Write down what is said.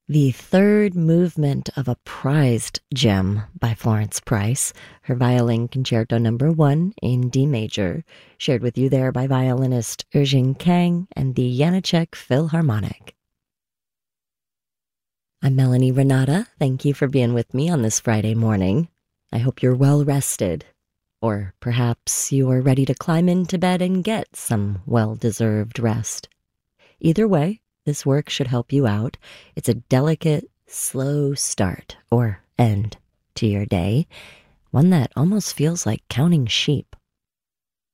The third movement of a prized gem by Florence Price, her Violin Concerto Number 1 in D major, shared with you there by violinist Erjing Kang and the Janacek Philharmonic. I'm Melanie Renata. Thank you for being with me on this Friday morning. I hope you're well rested, or perhaps you are ready to climb into bed and get some well-deserved rest. Either way, this work should help you out. It's a delicate, slow start or end to your day, one that almost feels like counting sheep.